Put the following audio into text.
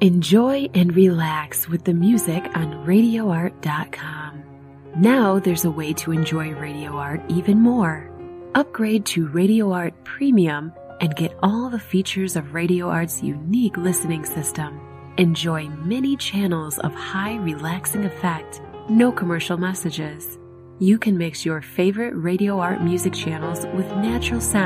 Enjoy and relax with the music on RadioArt.com. Now there's a way to enjoy Radio Art even more. Upgrade to Radio Art Premium and get all the features of Radio Art's unique listening system. Enjoy many channels of high relaxing effect, no commercial messages. You can mix your favorite Radio Art music channels with natural sound